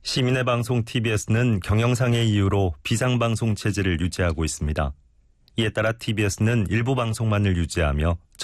시민의 방송 TBS는 경영상의 이유로 비상방송 체제를 유지하고 있습니다. 이에 따라 TBS는 일부 방송만을 유지하며